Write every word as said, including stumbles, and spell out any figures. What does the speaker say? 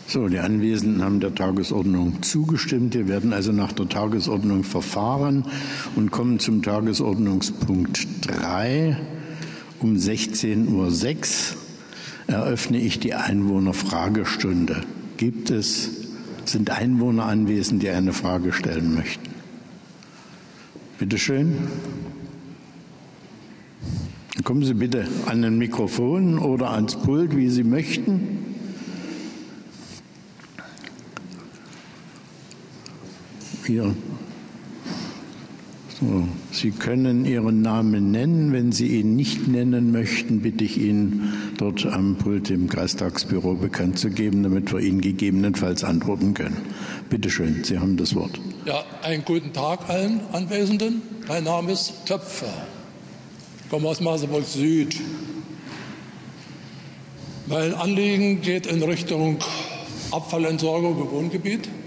So, die Anwesenden haben der Tagesordnung zugestimmt. Wir werden also nach der Tagesordnung verfahren und kommen zum Tagesordnungspunkt drei. Um sechzehn Uhr sechs eröffne ich die Einwohnerfragestunde. Gibt es, sind Einwohner anwesend, die eine Frage stellen möchten? Bitte schön. Kommen Sie bitte an ein Mikrofon oder ans Pult, wie Sie möchten. Hier. So, Sie können Ihren Namen nennen. Wenn Sie ihn nicht nennen möchten, bitte ich ihn dort am Pult im Kreistagsbüro bekannt zu geben, damit wir Ihnen gegebenenfalls antworten können. Bitte schön, Sie haben das Wort. Ja, einen guten Tag allen Anwesenden. Mein Name ist Töpfer. Ich komme aus Merseburg Süd. Mein Anliegen geht in Richtung Abfallentsorgung im Wohngebiet.